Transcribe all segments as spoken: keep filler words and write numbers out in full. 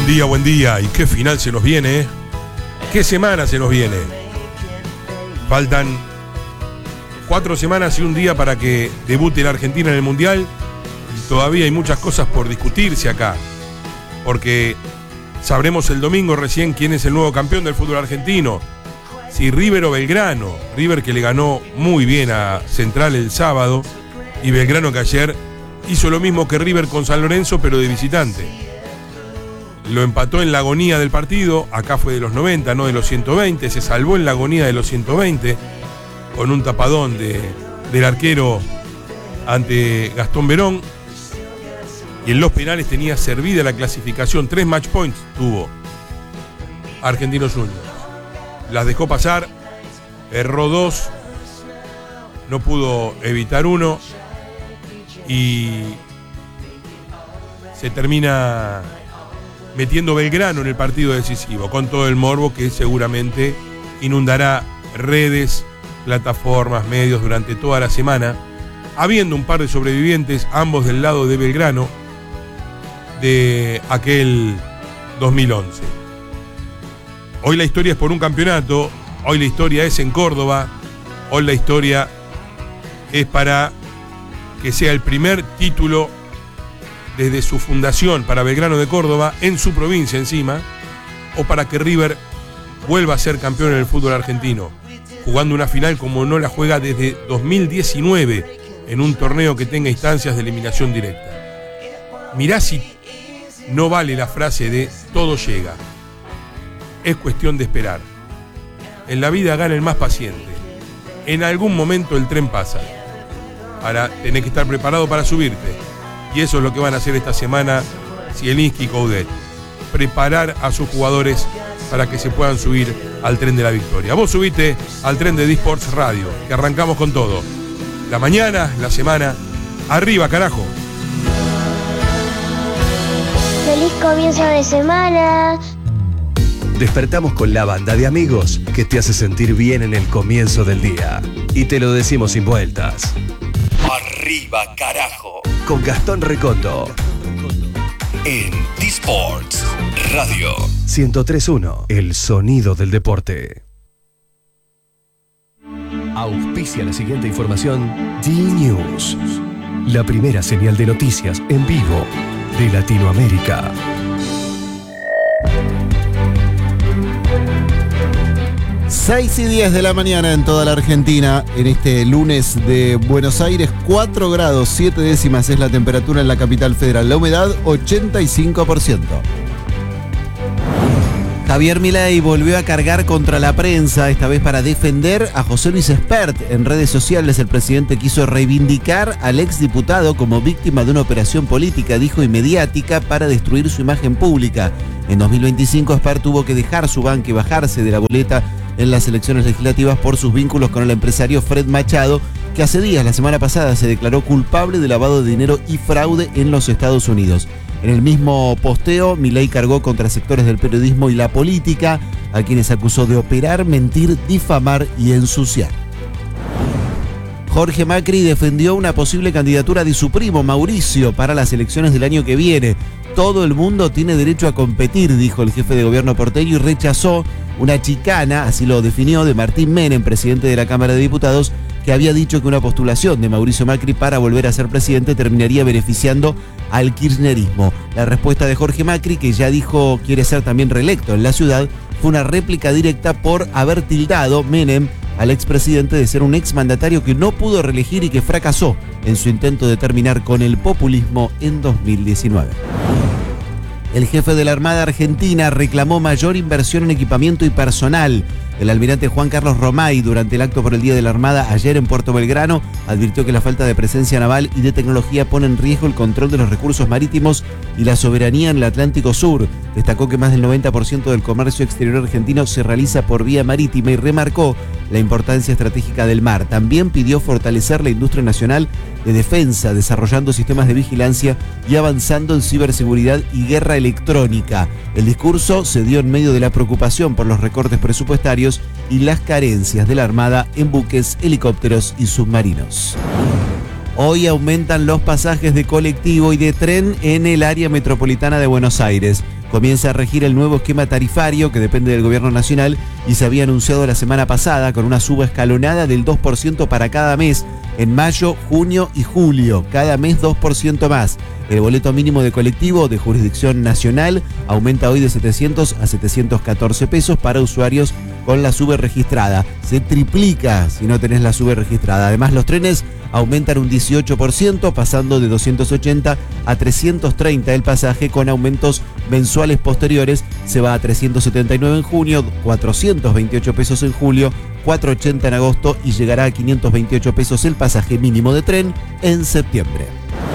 Buen día, buen día. ¿Y qué final se nos viene? ¿eh? ¿Qué semana se nos viene? Faltan cuatro semanas y un día para que debute la Argentina en el Mundial. Y todavía hay muchas cosas por discutirse acá. Porque sabremos el domingo recién quién es el nuevo campeón del fútbol argentino. Si River o Belgrano. River que le ganó muy bien a Central el sábado. Y Belgrano que ayer hizo lo mismo que River con San Lorenzo, pero de visitante. Lo empató en la agonía del partido. Acá fue de los noventa, no de los ciento veinte. Se salvó en la agonía de los ciento veinte con un tapadón de, del arquero ante Gastón Verón. Y en los penales tenía servida la clasificación. Tres match points tuvo Argentinos Juniors. Las dejó pasar, erró dos, no pudo evitar uno y se termina metiendo Belgrano en el partido decisivo, con todo el morbo que seguramente inundará redes, plataformas, medios durante toda la semana, habiendo un par de sobrevivientes, ambos del lado de Belgrano, de aquel dos mil once. Hoy la historia es por un campeonato, hoy la historia es en Córdoba, hoy la historia es para que sea el primer título desde su fundación para Belgrano de Córdoba, en su provincia encima, o para que River vuelva a ser campeón en el fútbol argentino, jugando una final como no la juega desde dos mil diecinueve, en un torneo que tenga instancias de eliminación directa. Mirá si no vale la frase de todo llega. Es cuestión de esperar. En la vida gana el más paciente. En algún momento el tren pasa. Ahora tenés que estar preparado para subirte. Y eso es lo que van a hacer esta semana Zielinski y Coudet. Preparar a sus jugadores para que se puedan subir al tren de la victoria. Vos subite al tren de D-Sports Radio, que arrancamos con todo. La mañana, la semana, arriba, carajo. Feliz comienzo de semana. Despertamos con la banda de amigos que te hace sentir bien en el comienzo del día. Y te lo decimos sin vueltas. Arriba, carajo. Con Gastón Recondo. En D-Sports Radio. ciento tres punto uno. El sonido del deporte. Auspicia la siguiente información. D-News. La primera señal de noticias en vivo de Latinoamérica. seis y diez de la mañana en toda la Argentina, en este lunes de Buenos Aires, cuatro grados siete décimas es la temperatura en la capital federal, la humedad ochenta y cinco por ciento. Javier Milei volvió a cargar contra la prensa, esta vez para defender a José Luis Espert. En redes sociales el presidente quiso reivindicar al exdiputado como víctima de una operación política, dijo, y mediática para destruir su imagen pública. En dos mil veinticinco Espert tuvo que dejar su banca y bajarse de la boleta en las elecciones legislativas por sus vínculos con el empresario Fred Machado, que hace días, la semana pasada, se declaró culpable de lavado de dinero y fraude en los Estados Unidos. En el mismo posteo, Milei cargó contra sectores del periodismo y la política, a quienes acusó de operar, mentir, difamar y ensuciar. Jorge Macri defendió una posible candidatura de su primo, Mauricio, para las elecciones del año que viene. Todo el mundo tiene derecho a competir, dijo el jefe de gobierno porteño, y rechazó una chicana, así lo definió, de Martín Menem, presidente de la Cámara de Diputados, que había dicho que una postulación de Mauricio Macri para volver a ser presidente terminaría beneficiando al kirchnerismo. La respuesta de Jorge Macri, que ya dijo quiere ser también reelecto en la ciudad, fue una réplica directa por haber tildado Menem al expresidente de ser un exmandatario que no pudo reelegir y que fracasó en su intento de terminar con el populismo en dos mil diecinueve. El jefe de la Armada Argentina reclamó mayor inversión en equipamiento y personal. El almirante Juan Carlos Romay, durante el acto por el Día de la Armada ayer en Puerto Belgrano, advirtió que la falta de presencia naval y de tecnología pone en riesgo el control de los recursos marítimos y la soberanía en el Atlántico Sur. Destacó que más del noventa por ciento del comercio exterior argentino se realiza por vía marítima y remarcó la importancia estratégica del mar. También pidió fortalecer la industria nacional de defensa, desarrollando sistemas de vigilancia y avanzando en ciberseguridad y guerra electrónica. El discurso se dio en medio de la preocupación por los recortes presupuestarios y las carencias de la Armada en buques, helicópteros y submarinos. Hoy aumentan los pasajes de colectivo y de tren en el área metropolitana de Buenos Aires. Comienza a regir el nuevo esquema tarifario que depende del gobierno nacional y se había anunciado la semana pasada con una suba escalonada del dos por ciento para cada mes en mayo, junio y julio, cada mes dos por ciento más. El boleto mínimo de colectivo de jurisdicción nacional aumenta hoy de setecientos a setecientos catorce pesos para usuarios con la SUBE registrada. Se triplica si no tenés la SUBE registrada. Además, los trenes aumentan un dieciocho por ciento, pasando de doscientos ochenta a trescientos treinta el pasaje, con aumentos mensuales posteriores. Se va a trescientos setenta y nueve en junio, cuatrocientos veintiocho pesos en julio, cuatrocientos ochenta en agosto y llegará a quinientos veintiocho pesos el pasaje mínimo de tren en septiembre.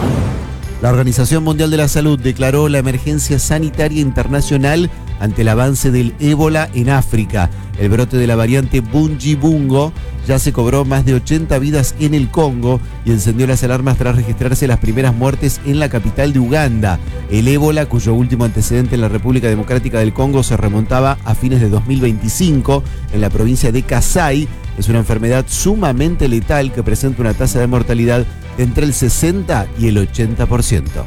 La Organización Mundial de la Salud declaró la emergencia sanitaria internacional ante el avance del ébola en África. El brote de la variante Bundibugyo ya se cobró más de ochenta vidas en el Congo y encendió las alarmas tras registrarse las primeras muertes en la capital de Uganda. El ébola, cuyo último antecedente en la República Democrática del Congo se remontaba a fines de dos mil veinticinco en la provincia de Kasai, es una enfermedad sumamente letal que presenta una tasa de mortalidad de entre el sesenta y el ochenta por ciento.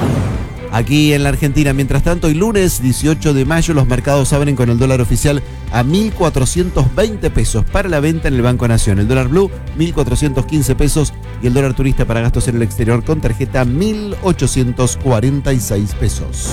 Aquí en la Argentina, mientras tanto, el lunes dieciocho de mayo los mercados abren con el dólar oficial a mil cuatrocientos veinte pesos para la venta en el Banco Nación. El dólar blue, mil cuatrocientos quince pesos y el dólar turista para gastos en el exterior con tarjeta, mil ochocientos cuarenta y seis pesos.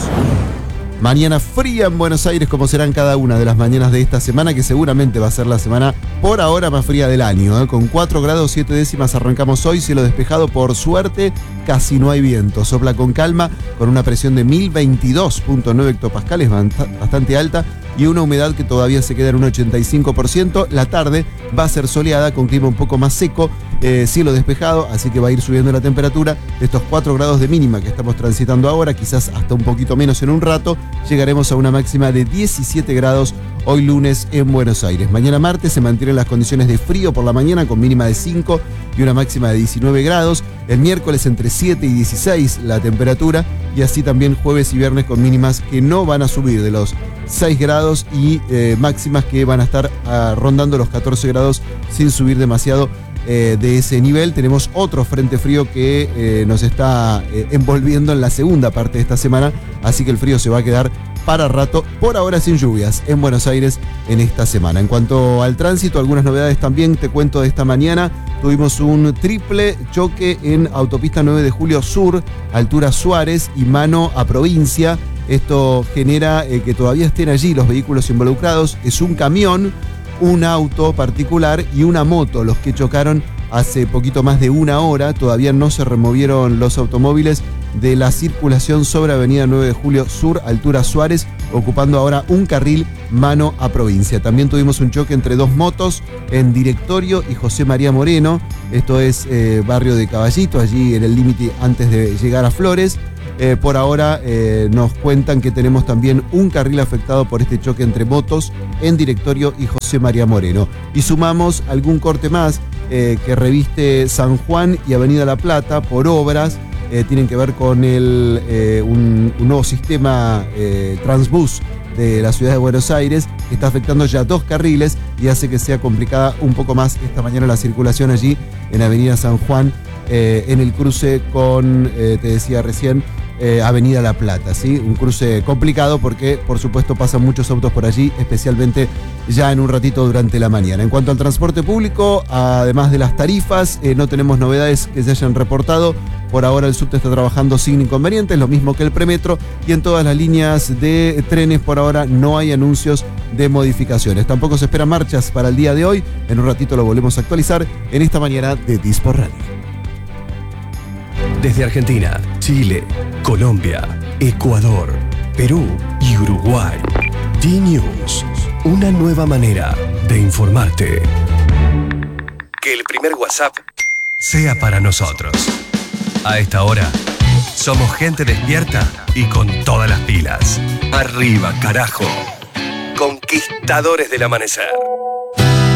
Mañana fría en Buenos Aires, como serán cada una de las mañanas de esta semana, que seguramente va a ser la semana por ahora más fría del año, ¿eh? Con cuatro grados siete décimas arrancamos hoy, cielo despejado, por suerte casi no hay viento, sopla con calma, con una presión de mil veintidós punto nueve hectopascales, bastante alta, y una humedad que todavía se queda en un ochenta y cinco por ciento. La tarde va a ser soleada, con clima un poco más seco, eh, cielo despejado, así que va a ir subiendo la temperatura. De estos cuatro grados de mínima que estamos transitando ahora, quizás hasta un poquito menos en un rato, llegaremos a una máxima de diecisiete grados hoy lunes en Buenos Aires. Mañana martes se mantienen las condiciones de frío por la mañana, con mínima de cinco y una máxima de diecinueve grados. El miércoles entre siete y dieciséis la temperatura, y así también jueves y viernes con mínimas que no van a subir de los seis grados y eh, máximas que van a estar uh, rondando los catorce grados sin subir demasiado eh, de ese nivel. Tenemos otro frente frío que eh, nos está eh, envolviendo en la segunda parte de esta semana, así que el frío se va a quedar para rato, por ahora sin lluvias en Buenos Aires en esta semana. En cuanto al tránsito, algunas novedades también te cuento de esta mañana. Tuvimos un triple choque en autopista nueve de julio Sur, altura Suárez y mano a Provincia. Esto genera eh, que todavía estén allí los vehículos involucrados. Es un camión, un auto particular y una moto los que chocaron hace poquito más de una hora. Todavía no se removieron los automóviles de la circulación sobre avenida nueve de julio Sur, altura Suárez, ocupando ahora un carril mano a Provincia. También tuvimos un choque entre dos motos en Directorio y José María Moreno. Esto es eh, barrio de Caballito, allí en el límite antes de llegar a Flores. Eh, por ahora eh, nos cuentan que tenemos también un carril afectado por este choque entre motos en Directorio y José María Moreno. Y sumamos algún corte más eh, que reviste San Juan y Avenida La Plata por obras. Eh, tienen que ver con el, eh, un, un nuevo sistema eh, Transbus de la ciudad de Buenos Aires, que está afectando ya dos carriles y hace que sea complicada un poco más esta mañana la circulación allí en Avenida San Juan, eh, en el cruce con, eh, te decía recién, eh, Avenida La Plata, ¿sí? Un cruce complicado porque, por supuesto, pasan muchos autos por allí, especialmente ya en un ratito durante la mañana. En cuanto al transporte público, además de las tarifas, eh, no tenemos novedades que se hayan reportado. Por ahora el subte está trabajando sin inconvenientes, lo mismo que el premetro, y en todas las líneas de trenes por ahora no hay anuncios de modificaciones. Tampoco se esperan marchas para el día de hoy. En un ratito lo volvemos a actualizar en esta mañana de Dispor Radio. Desde Argentina, Chile, Colombia, Ecuador, Perú y Uruguay. D-News, una nueva manera de informarte. Que el primer WhatsApp sea para nosotros. A esta hora, somos gente despierta y con todas las pilas. Arriba, carajo. Conquistadores del amanecer.